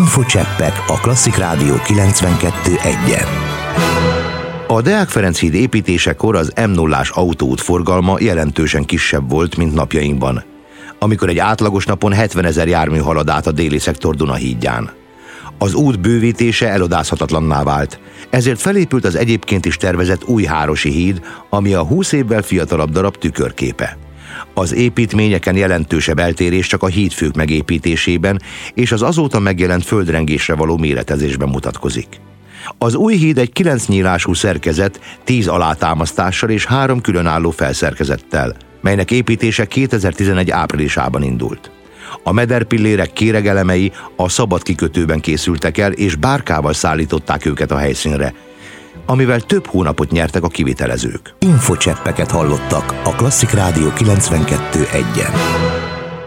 Infocseppek a Klasszik Rádió 92.1-en. A Deák Ferenc híd építésekor az M0-ás autóút forgalma jelentősen kisebb volt, mint napjainkban, amikor egy átlagos napon 70 000 jármű halad át a déli szektor Dunahídján. Az út bővítése elodázhatatlanná vált, ezért felépült az egyébként is tervezett Újhárosi híd, ami a 20 évvel fiatalabb darab tükörképe. Az építményeken jelentősebb eltérés csak a hídfők megépítésében és az azóta megjelent földrengésre való méretezésben mutatkozik. Az új híd egy 9 nyílású szerkezet 10 alátámasztással és 3 különálló felszerkezettel, melynek építése 2011 áprilisában indult. A mederpillérek kéregelemei a szabad kikötőben készültek el, és bárkával szállították őket a helyszínre, amivel több hónapot nyertek a kivitelezők. Infocseppeket hallottak a Klasszik Rádió 92.1-en.